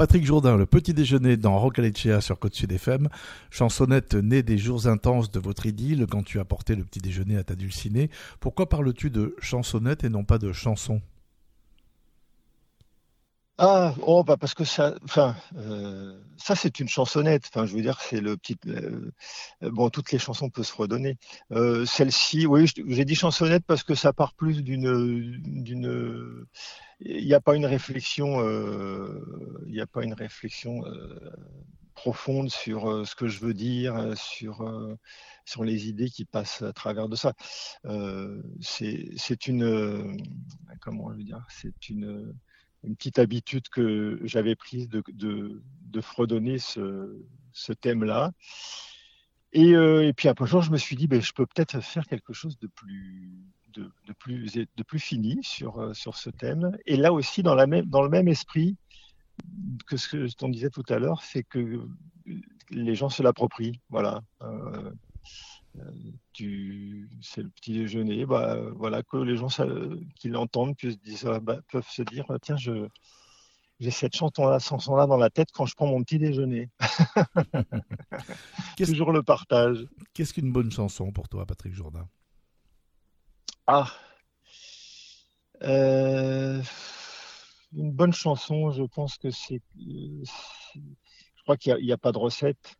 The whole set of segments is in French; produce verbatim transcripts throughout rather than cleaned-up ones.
Patrick Jourdain, le petit déjeuner dans Rock Alecea sur Côte Sud F M. Chansonnette née des jours intenses de votre idylle quand tu apportais le petit déjeuner à ta dulcinée. Pourquoi parles-tu de chansonnette et non pas de chanson? Ah, oh, bah parce que ça, enfin, euh, ça c'est une chansonnette. Enfin, je veux dire, c'est le petit. Euh, euh, bon, toutes les chansons peuvent se redonner. Euh, celle-ci, oui, je- j'ai dit chansonnette parce que ça part plus d'une, d'une. Il n'y a pas une réflexion, euh, il n'y a pas une réflexion euh, profonde sur euh, ce que je veux dire, euh, sur euh, sur les idées qui passent à travers de ça. Euh, c'est c'est une, euh, comment je veux dire, c'est une une petite habitude que j'avais prise de, de, de fredonner ce, ce thème-là. Et, euh, et puis un jour, je me suis dit, ben, je peux peut-être faire quelque chose de plus, de, de plus, de plus fini sur, euh, sur ce thème. Et là aussi, dans, la même, dans le même esprit que ce que on disait tout à l'heure, c'est que les gens se l'approprient. Voilà. Euh, tu, c'est le petit déjeuner. Bah, voilà, que les gens ça, qui l'entendent puissent, dire, bah, peuvent se dire, tiens, je, j'ai cette chanson-là, chanson-là dans la tête quand je prends mon petit déjeuner. Qu'est-ce, Toujours le partage. qu'est-ce qu'une bonne chanson pour toi, Patrick Jourdain? Ah, euh, une bonne chanson, je pense que c'est. euh, c'est- je crois qu'il n'y a, il y a pas de recette.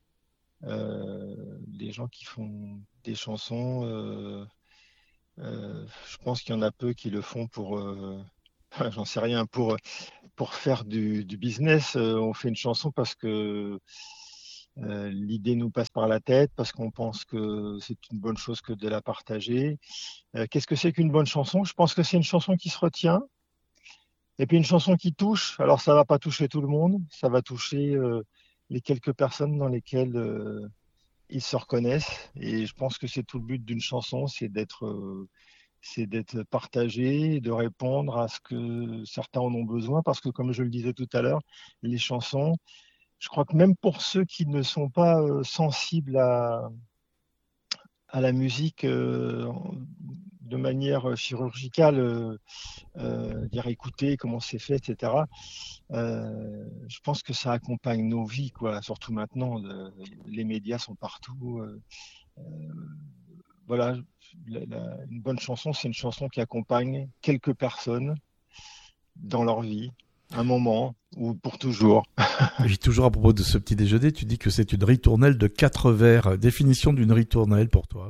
Euh, les gens qui font des chansons, euh, euh, je pense qu'il y en a peu qui le font pour. Euh, j'en sais rien, pour, pour faire du, du business. Euh, on fait une chanson parce que Euh, l'idée nous passe par la tête parce qu'on pense que c'est une bonne chose que de la partager. Euh, qu'est-ce que c'est qu'une bonne chanson? Je pense que c'est une chanson qui se retient et puis une chanson qui touche. Alors ça va pas toucher tout le monde, ça va toucher euh, les quelques personnes dans lesquelles euh, ils se reconnaissent. Et je pense que c'est tout le but d'une chanson, c'est d'être euh, c'est d'être partagé, de répondre à ce que certains en ont besoin parce que comme je le disais tout à l'heure, les chansons, je crois que même pour ceux qui ne sont pas euh, sensibles à, à la musique euh, de manière chirurgicale, euh, euh, dire écouter comment c'est fait, et cetera. Euh, je pense que ça accompagne nos vies, quoi. Surtout maintenant, de- les médias sont partout. Euh, voilà, la- la- une bonne chanson, c'est une chanson qui accompagne quelques personnes dans leur vie, un moment ou pour toujours. Et puis toujours à propos de ce petit déjeuner, tu dis que c'est une ritournelle de quatre vers. Définition d'une ritournelle pour toi?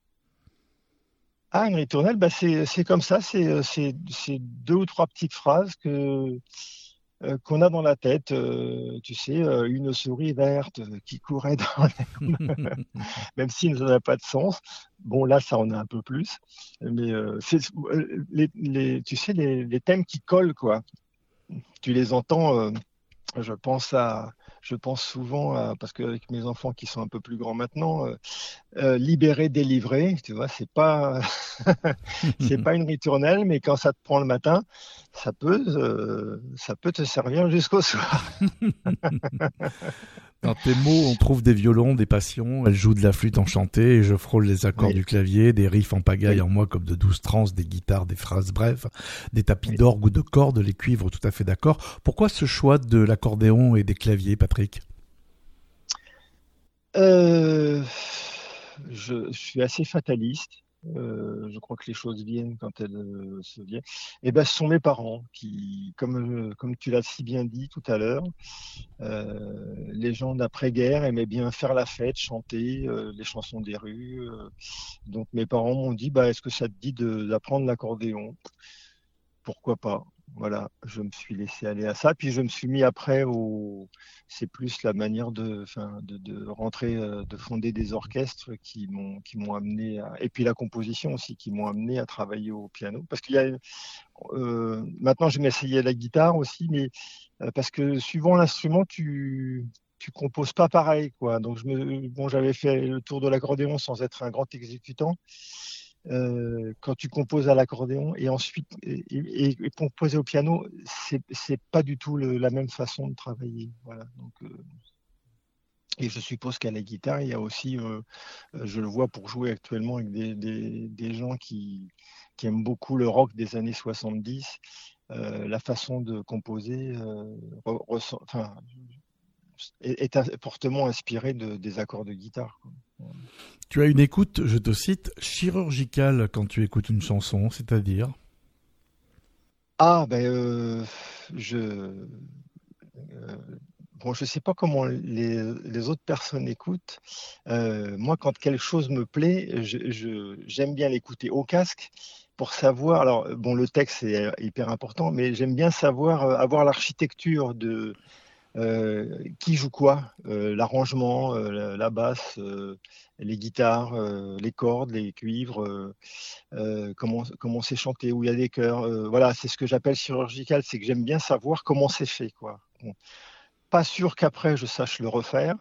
Ah, une ritournelle, bah c'est c'est comme ça, c'est euh, c'est c'est deux ou trois petites phrases que euh, qu'on a dans la tête. Euh, tu sais, euh, une souris verte qui courait dans l'herbe, même s'il n'a pas de sens. Bon, là, ça en a un peu plus, mais euh, c'est euh, les, les tu sais les, les thèmes qui collent quoi. Tu les entends. Euh, je pense à je pense souvent à, parce qu'avec mes enfants qui sont un peu plus grands maintenant, euh, euh, libéré, délivré, tu vois, c'est pas, c'est pas une ritournelle, mais quand ça te prend le matin, ça peut, euh, ça peut te servir jusqu'au soir. Dans tes mots, on trouve des violons, des passions, elle joue de la flûte enchantée et je frôle les accords Oui, du clavier, des riffs en pagaille oui, en moi comme de douces transes, des guitares, des phrases brèves, des tapis oui. d'orgue ou de cordes, les cuivres tout à fait d'accord. Pourquoi ce choix de l'accordéon et des claviers, Patrick? Euh, je, je suis assez fataliste. Euh, je crois que les choses viennent quand elles euh, se viennent. Et ben, ce sont mes parents qui, comme, euh, comme tu l'as si bien dit tout à l'heure, euh, les gens d'après-guerre aimaient bien faire la fête, chanter euh, les chansons des rues. euh. Donc mes parents m'ont dit, bah, est-ce que ça te dit de- d'apprendre l'accordéon? Pourquoi pas? Voilà, je me suis laissé aller à ça. Puis je me suis mis après au. C'est plus la manière de, enfin, de, de rentrer, euh, de fonder des orchestres qui m'ont qui m'ont amené à. Et puis la composition aussi qui m'ont amené à travailler au piano. Parce qu'il y a. Euh, maintenant, je vais m'essayer à la guitare aussi, mais euh, parce que suivant l'instrument, tu. Tu composes pas pareil, quoi. Donc, je me, bon, j'avais fait le tour de l'accordéon sans être un grand exécutant euh, quand tu composes à l'accordéon et ensuite et, et, et composer au piano, c'est c'est pas du tout le, la même façon de travailler. Voilà. Donc, euh, et je suppose qu'à la guitare, il y a aussi, euh, je le vois pour jouer actuellement avec des, des, des gens qui, qui aiment beaucoup le rock des années soixante-dix. euh, la façon de composer euh, re- ressent- enfin, est, est in- fortement inspirée de, des accords de guitare, quoi. Tu as une écoute, je te cite, chirurgicale quand tu écoutes une chanson, c'est-à-dire? Ah, ben, euh, je, euh, bon, je sais pas comment les, les autres personnes écoutent. Euh, moi, quand quelque chose me plaît, je, je- j'aime bien l'écouter au casque pour savoir. Alors, bon, le texte est hyper important, mais j'aime bien savoir euh, avoir l'architecture de euh, qui joue quoi, euh, l'arrangement, euh, la, la basse, euh, les guitares, euh, les cordes, les cuivres, euh, euh, comment comment c'est chanté, où il y a des chœurs. Euh, voilà, c'est ce que j'appelle chirurgical, c'est que j'aime bien savoir comment c'est fait, quoi. Bon, pas sûr qu'après je sache le refaire,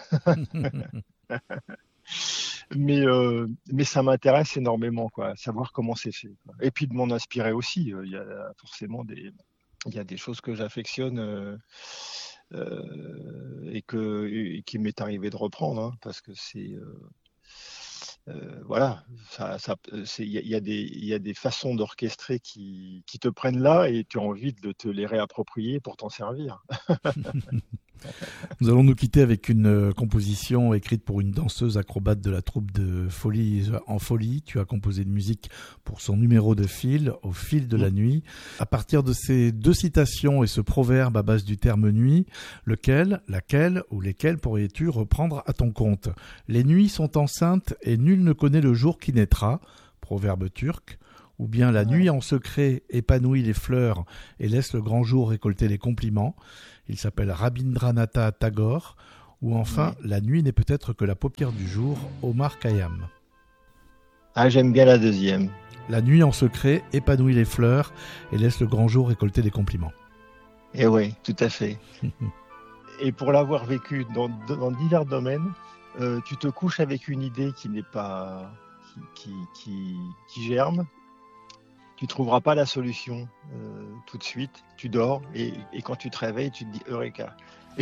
mais, euh, mais ça m'intéresse énormément, quoi, savoir comment c'est fait, quoi. Et puis de m'en inspirer aussi. euh, Il y a forcément des, il y a des choses que j'affectionne euh, euh, et, que, et qui m'est arrivé de reprendre, hein, parce que c'est. Euh, euh, voilà, ça, ça, c'est, il y, a, il y a des, il y a des façons d'orchestrer qui, qui te prennent là et tu as envie de te les réapproprier pour t'en servir. Nous allons nous quitter avec une euh, composition écrite pour une danseuse acrobate de la troupe de Folie en Folie. Tu as composé une musique pour son numéro de fil, Au fil de la nuit. À partir de ces deux citations et ce proverbe à base du terme nuit, lequel, laquelle ou lesquels pourrais-tu reprendre à ton compte? Les nuits sont enceintes et nul ne connaît le jour qui naîtra, proverbe turc. Ou bien la nuit en secret épanouit les fleurs et laisse le grand jour récolter les compliments. Il s'appelle Rabindranath Tagore. Ou enfin, Ouais. la nuit n'est peut-être que la paupière du jour, Omar Khayyam. Ah, j'aime bien la deuxième. La nuit en secret épanouit les fleurs et laisse le grand jour récolter les compliments. Et oui, tout à fait. Et pour l'avoir vécu dans, dans divers domaines, euh, tu te couches avec une idée qui n'est pas, qui, qui, qui, qui germe. Tu trouveras pas la solution euh, tout de suite. Tu dors et, et quand tu te réveilles, tu te dis Eureka.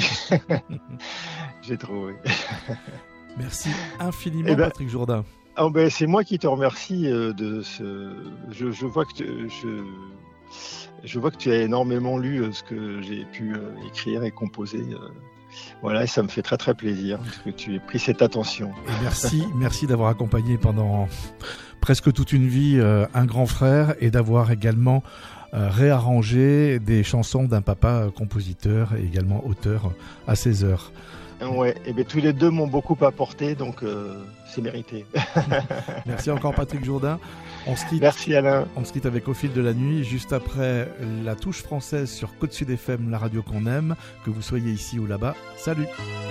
J'ai trouvé. Merci infiniment, Eh ben, Patrick Jourdain. ah ben, c'est moi qui te remercie euh, de ce. Je, je vois que tu- je, je vois que tu as énormément lu euh, ce que j'ai pu euh, écrire et composer. euh. Voilà, et ça me fait très très plaisir que tu aies pris cette attention. Et merci, merci d'avoir accompagné pendant presque toute une vie euh, un grand frère et d'avoir également euh, réarrangé des chansons d'un papa euh, compositeur et également auteur euh, à ses heures. Ouais, et bien tous les deux m'ont beaucoup apporté, donc euh, c'est mérité. Merci encore Patrick Jourdain. On se quitte, Merci Alain. on se quitte avec Au fil de la nuit, juste après la touche française sur Côte Sud F M, la radio qu'on aime, que vous soyez ici ou là-bas. Salut!